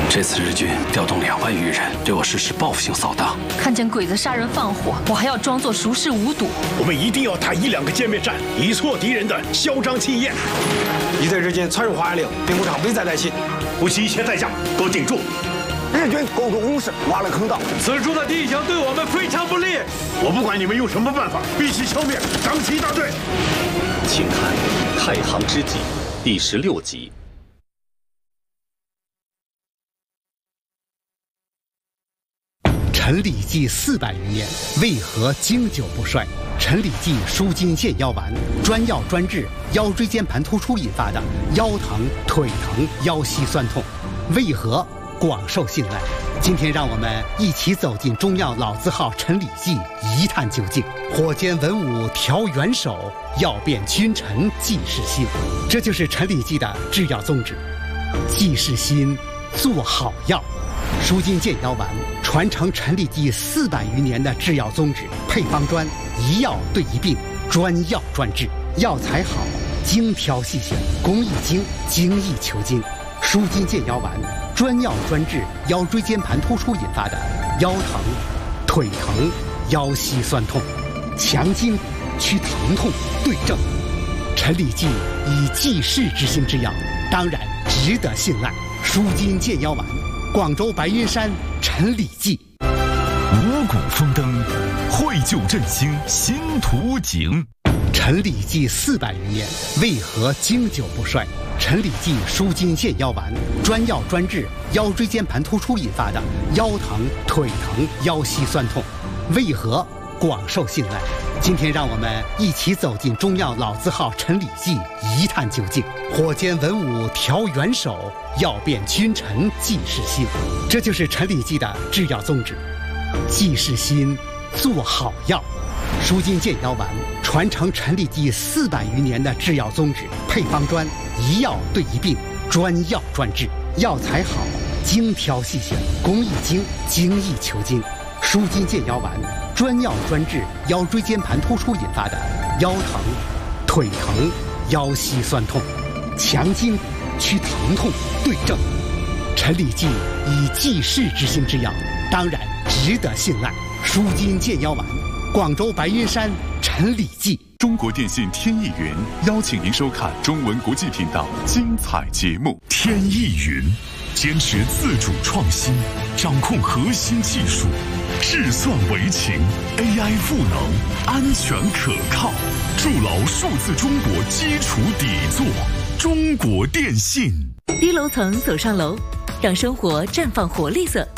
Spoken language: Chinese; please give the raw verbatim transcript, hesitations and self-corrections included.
这次日军调动两万余人，对我实施报复性扫荡。 看见鬼子杀人放火，我还要装作熟视无睹。 我们一定要打一两个歼灭战，以挫敌人的嚣张气焰。 已对日军窜入花园岭，兵工厂危在旦夕， 不惜一切代价给我顶住！ 日军沟中攻势，挖了坑道， 此处的地形对我们非常不利。 我不管你们用什么办法，必须消灭张琪大队。 请看《太行之计》第十六集。 陈李济四百余年，为何经久不衰？陈李济舒筋健腰丸，专药专治腰椎间盘突出引发的腰疼、腿疼、腰膝酸痛，为何广受信赖？今天让我们一起走进中药老字号陈李济，一探究竟。火煎文武调元首，药变君臣济世心。这就是陈李济的制药宗旨：济世心，做好药。舒筋健腰丸传承陈李济四百余年的制药宗旨，配方专，一药对一病，专药专治，药材好，精挑细选，工艺精，精益求精。舒筋健腰丸专药专治腰椎间盘突出引发的腰疼、腿疼、腰膝酸痛，强筋骨，去疼痛，对症。陈李济以济世之心制药，当然值得信赖。舒筋健腰丸，广州白云山陈李济。 五谷丰登，绘就振兴新图景。 陈李济四百余年，为何经久不衰？陈李济舒筋健腰丸，专药专治腰椎间盘突出引发的腰疼、腿疼、腰膝酸痛，为何广受信赖？今天让我们一起走进中药老字号陈李济，一探究竟。火煎文武调元首，药变君臣济世心。这就是陈李济的制药宗旨：济世心，做好药。舒筋健腰丸传承陈李济四百余年的制药宗旨，配方专，一药对一病，专药专治，药材好，精挑细选，工艺精，精益求精。舒筋健腰丸专药专治腰椎间盘突出引发的腰疼、腿疼、腰膝酸痛，强筋骨，去疼痛，对症。陈李济以济世之心制药，当然值得信赖。舒筋健腰丸，广州白云山陈李济。 中国电信天翼云邀请您收看中文国际频道精彩节目。天翼云坚持自主创新，掌控核心技术，智算为情 ，A I 赋能，安全可靠，筑牢数字中国基础底座。中国电信。 低楼层走上楼，让生活绽放活力色。